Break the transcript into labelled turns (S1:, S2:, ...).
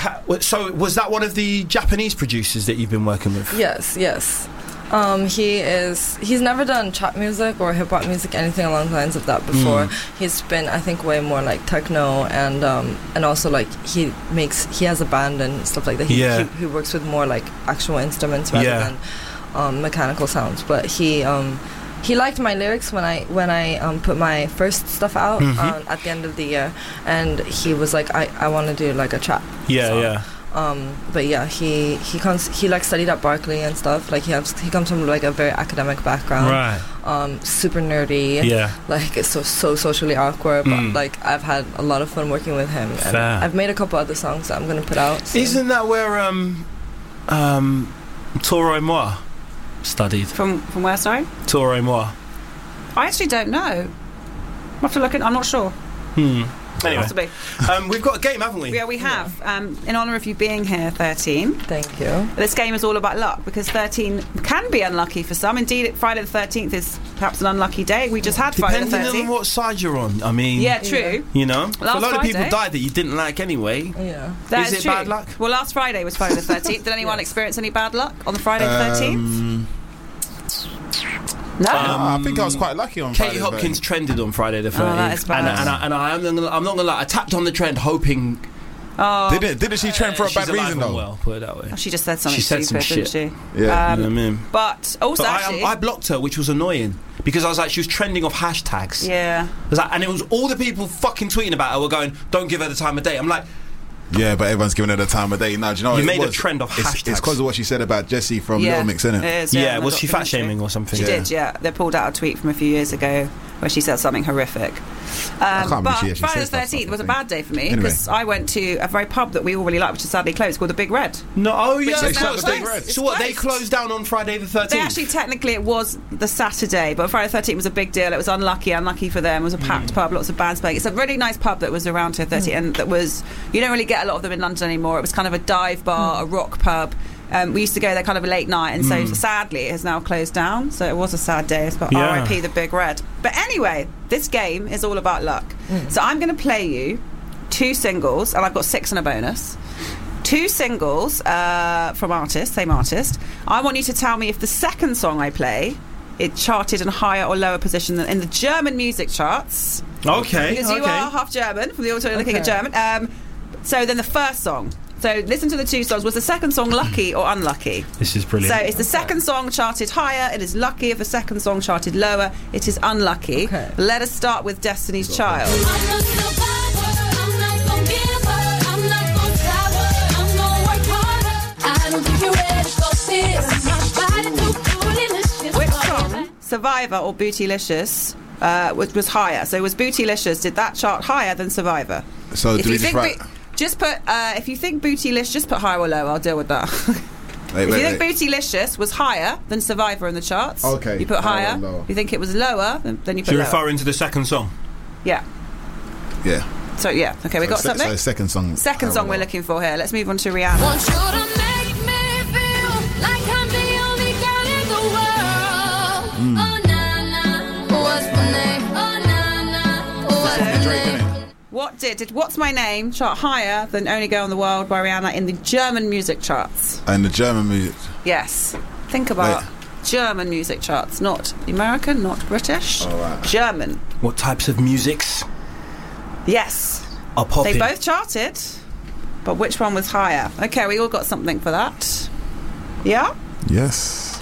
S1: So was that one of the Japanese producers that you've been working with?
S2: Yes. He's never done trap music or hip hop music, anything along the lines of that before. He's been, I think, way more like techno, and also like he has a band and stuff like that. He works with more like actual instruments rather than mechanical sounds. But he liked my lyrics when I put my first stuff out at the end of the year, and he was like, I want to do like a trap song. But yeah, he like studied at Berkeley and stuff. Like he comes from like a very academic background,
S1: right?
S2: Super nerdy, like it's so socially awkward. But like I've had a lot of fun working with him. And I've made a couple other songs that I'm gonna put out soon.
S1: Isn't that where Toro Moi studied?
S3: From where, sorry?
S1: Toro Moi.
S3: I actually don't know. I'll have to look in. I'm not sure.
S1: Anyway, we've got a game, haven't we?
S3: Yeah, we have. In honour of you being here, 13.
S2: Thank you.
S3: This game is all about luck, because 13 can be unlucky for some. Indeed, Friday the 13th is perhaps an unlucky day. We just had Friday the 13th.
S1: Depending on what side you're on. I mean...
S3: Yeah, true.
S1: You know? A lot
S3: Friday,
S1: of people died that you didn't like anyway.
S3: Yeah. That is
S1: it
S3: true.
S1: bad luck?
S3: Well, last Friday was Friday the 13th. Did anyone experience any bad luck on the Friday the 13th? No,
S4: I think I was quite lucky on Friday.
S1: Katie Hopkins trended on Friday the 13th.
S3: Oh, that is bad.
S1: And I'm not gonna lie, I tapped on the trend hoping.
S3: Oh,
S4: didn't she trend for a bad reason though?
S1: Well, put it that way.
S3: Oh, she just said something.
S1: She said
S3: stupid,
S1: some shit.
S3: Didn't she?
S4: Yeah,
S1: you know what I mean.
S3: But also, actually,
S1: I blocked her, which was annoying because I was like, she was trending off hashtags.
S3: Yeah.
S1: And it was all the people fucking tweeting about her were going, "Don't give her the time of day." I'm like.
S4: Yeah, but everyone's giving her the time of day. No, do you know
S1: you made a trend of hashtags.
S4: It's because of what she said about Jessie from Little Mix, isn't it?
S3: It is,
S1: yeah, was she fat shaming or something?
S3: She did, yeah. They pulled out a tweet from a few years ago where she said something horrific. But Friday the 13th was a bad day for me because I went to a very pub that we all really like, which is sadly closed, called the Big Red.
S1: No, oh yeah,
S4: So
S1: what? They closed down on Friday the 13th.
S3: They actually, technically, it was the Saturday, but Friday the 13th was a big deal. It was unlucky for them. It was a packed pub, lots of bands playing. It's a really nice pub that was around here 30, and that was, you don't really get a lot of them in London anymore. It was kind of a dive bar, a rock pub. We used to go there kind of a late night, and so sadly it has now closed down. So it was a sad day. It's got R.I.P. the Big Red. But anyway, this game is all about luck. So I'm going to play you 2 singles, and I've got 6 and a bonus. 2 singles from same artist. I want you to tell me if the second song I play, it charted in a higher or lower position than in the German music charts.
S1: Okay.
S3: Because you are half German, from the audio looking at German. So then the first song. So listen to the 2 songs. Was the second song lucky or unlucky?
S1: This is brilliant.
S3: So it's the second song charted higher, it is lucky. If the second song charted lower, it is unlucky.
S2: Okay.
S3: Let us start with Destiny's Child. Which song, Survivor or Bootylicious, was higher? So was Bootylicious, did that chart higher than Survivor?
S4: So do we
S3: just put, if you think Bootylicious, just put higher or lower. I'll deal with that. If you think Bootylicious was higher than Survivor in the charts, you put higher. If you think it was lower, then you put lower.
S1: So you're referring to the second song?
S3: Yeah.
S4: Yeah.
S3: So, yeah. Okay, we got something?
S4: So second song.
S3: Second song we're looking for here. Let's move on to Rihanna.
S5: Want you to make me feel like I'm the only girl in the world. Oh, na-na. What's my name? Oh, na-na. What's my name?
S3: What's My Name chart higher than Only Girl in the World by Rihanna in the German music charts?
S4: And the German music.
S3: Yes. Think about German music charts, not American, not British.
S4: Right.
S3: German.
S1: What types of musics?
S3: Yes.
S1: Are popping?
S3: They both charted, but which one was higher? Okay, we all got something for that. Yeah?
S4: Yes.